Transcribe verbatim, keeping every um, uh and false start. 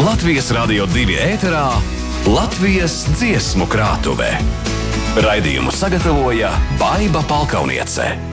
Latvijas Radio divi ēterā Latvijas dziesmu krātuve. Raidījumu sagatavoja Baiba Palkauniece.